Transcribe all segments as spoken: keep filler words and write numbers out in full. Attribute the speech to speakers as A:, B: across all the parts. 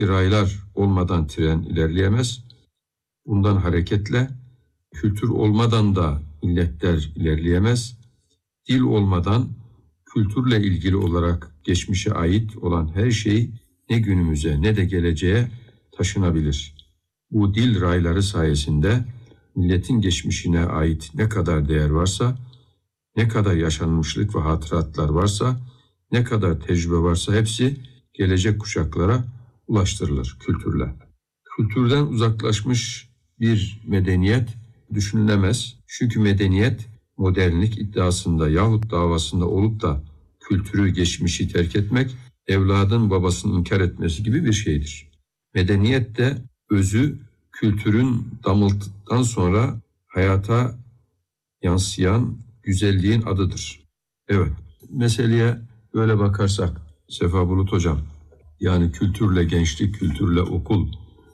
A: Raylar olmadan tren ilerleyemez. Bundan hareketle kültür olmadan da milletler ilerleyemez. Dil olmadan kültürle ilgili olarak geçmişe ait olan her şey ne günümüze ne de geleceğe taşınabilir. Bu dil rayları sayesinde milletin geçmişine ait ne kadar değer varsa, ne kadar yaşanmışlık ve hatıratlar varsa, ne kadar tecrübe varsa hepsi gelecek kuşaklara ulaştırılır kültürle. Kültürden uzaklaşmış bir medeniyet düşünülemez. Çünkü medeniyet modernlik iddiasında yahut davasında olup da kültürü, geçmişi terk etmek, evladın babasını inkar etmesi gibi bir şeydir. Medeniyet de özü kültürün damılttıktan sonra hayata yansıyan güzelliğin adıdır. Evet, meseleye böyle bakarsak Sefa Bulut Hocam, yani kültürle gençlik, kültürle okul,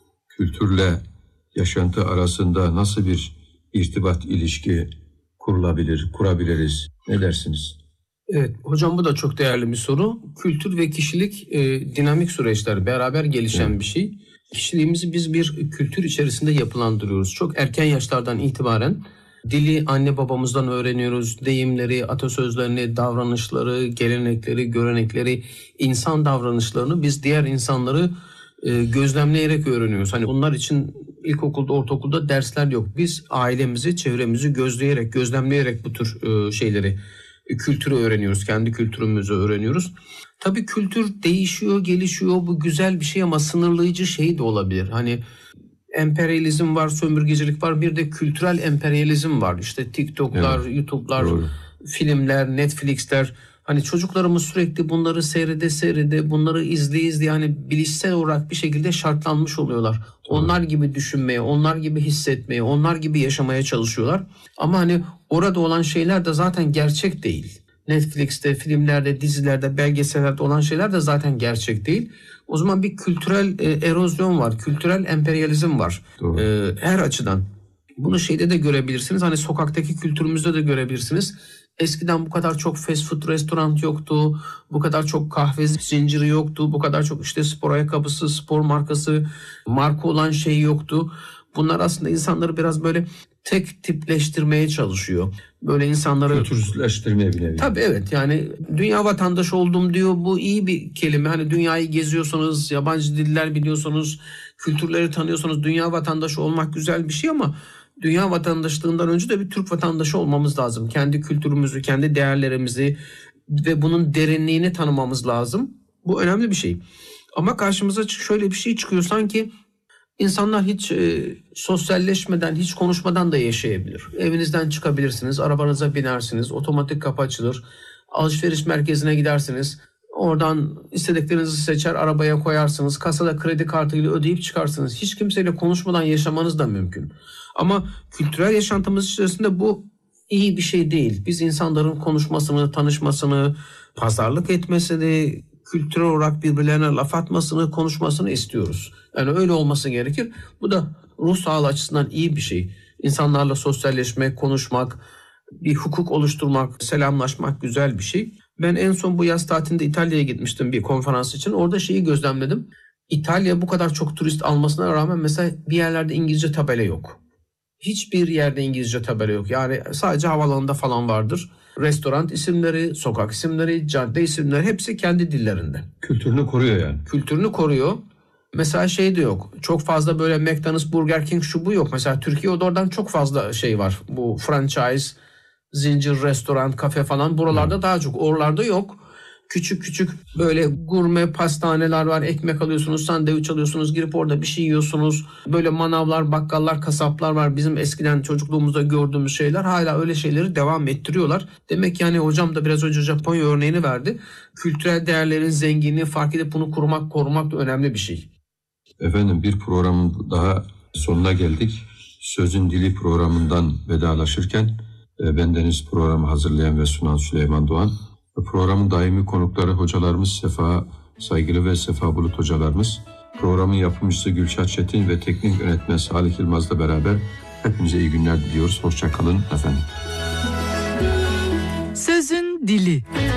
A: kültürle yaşantı arasında nasıl bir irtibat, ilişki kurulabilir, kurabiliriz? Ne dersiniz?
B: Evet hocam, bu da çok değerli bir soru. Kültür ve kişilik e, dinamik süreçler, beraber gelişen evet. bir şey. Kişiliğimizi biz bir kültür içerisinde yapılandırıyoruz. Çok erken yaşlardan itibaren dili anne babamızdan öğreniyoruz. Deyimleri, atasözlerini, davranışları, gelenekleri, görenekleri, insan davranışlarını biz diğer insanları e, gözlemleyerek öğreniyoruz. Hani bunlar için ilkokulda, ortaokulda dersler yok. Biz ailemizi, çevremizi gözleyerek, gözlemleyerek bu tür e, şeyleri, e, kültürü öğreniyoruz. Kendi kültürümüzü öğreniyoruz. Tabii kültür değişiyor, gelişiyor. Bu güzel bir şey ama sınırlayıcı şey de olabilir. Hani emperyalizm var, sömürgecilik var. Bir de kültürel emperyalizm var. İşte TikTok'lar, evet, YouTube'lar, doğru. filmler, Netflix'ler. Hani çocuklarımız sürekli bunları seyrede seyrede, bunları izleye izleye hani bilişsel olarak bir şekilde şartlanmış oluyorlar. Doğru. Onlar gibi düşünmeye, onlar gibi hissetmeye, onlar gibi yaşamaya çalışıyorlar. Ama hani orada olan şeyler de zaten gerçek değil. Netflix'te, filmlerde, dizilerde, belgesellerde olan şeyler de zaten gerçek değil. O zaman bir kültürel e, erozyon var, kültürel emperyalizm var e, her açıdan. Bunu şeyde de görebilirsiniz, hani sokaktaki kültürümüzde de görebilirsiniz. Eskiden bu kadar çok fast food restoran yoktu, bu kadar çok kahve zinciri yoktu, bu kadar çok işte spor ayakkabısı, spor markası, marka olan şey yoktu. Bunlar aslında insanları biraz böyle tek tipleştirmeye çalışıyor. Böyle insanları
A: kültürsüzleştirmeye bile.
B: Tabii evet, yani dünya vatandaşı oldum diyor. Bu iyi bir kelime. Hani dünyayı geziyorsunuz, yabancı diller biliyorsunuz, kültürleri tanıyorsunuz. Dünya vatandaşı olmak güzel bir şey ama dünya vatandaşlığından önce de bir Türk vatandaşı olmamız lazım. Kendi kültürümüzü, kendi değerlerimizi ve bunun derinliğini tanımamız lazım. Bu önemli bir şey. Ama karşımıza şöyle bir şey çıkıyor, sanki İnsanlar hiç e, sosyalleşmeden, hiç konuşmadan da yaşayabilir. Evinizden çıkabilirsiniz, arabanıza binersiniz, otomatik kapı açılır. Alışveriş merkezine gidersiniz, oradan istediklerinizi seçer, arabaya koyarsınız. Kasada kredi kartıyla ödeyip çıkarsınız. Hiç kimseyle konuşmadan yaşamanız da mümkün. Ama kültürel yaşantımız içerisinde bu iyi bir şey değil. Biz insanların konuşmasını, tanışmasını, pazarlık etmesini, kültürel olarak birbirlerine laf atmasını, konuşmasını istiyoruz. Yani öyle olması gerekir. Bu da ruh sağlığı açısından iyi bir şey. İnsanlarla sosyalleşmek, konuşmak, bir hukuk oluşturmak, selamlaşmak güzel bir şey. Ben en son bu yaz tatilinde İtalya'ya gitmiştim bir konferans için. Orada şeyi gözlemledim. İtalya bu kadar çok turist almasına rağmen mesela bir yerlerde İngilizce tabela yok. Hiçbir yerde İngilizce tabela yok. Yani sadece havaalanında falan vardır. Restoran isimleri, sokak isimleri, cadde isimleri hepsi kendi dillerinde.
A: Kültürünü koruyor yani.
B: Kültürünü koruyor. Mesela şey de yok. Çok fazla böyle McDonald's, Burger King şu bu yok. Mesela Türkiye'de oradan çok fazla şey var. Bu franchise, zincir, restoran, kafe falan buralarda hmm. daha çok. Oralarda yok. Küçük küçük böyle gurme pastaneler var. Ekmek alıyorsunuz, sandviç alıyorsunuz, girip orada bir şey yiyorsunuz. Böyle manavlar, bakkallar, kasaplar var. Bizim eskiden çocukluğumuzda gördüğümüz şeyler, hala öyle şeyleri devam ettiriyorlar. Demek yani hocam da biraz önce Japonya örneğini verdi. Kültürel değerlerin zenginliği fark edip bunu korumak, korumak da önemli bir şey.
A: Efendim, bir programın daha sonuna geldik. Sözün Dili programından vedalaşırken bendeniz programı hazırlayan ve sunan Süleyman Doğan. Programın daimi konukları hocalarımız Sefa Saygılı ve Sefa Bulut hocalarımız. Programın yapımcısı Gülşah Çetin ve teknik yönetmen Salih Yılmaz'la beraber hepinize iyi günler diliyoruz. Hoşça kalın efendim.
C: Sözün Dili.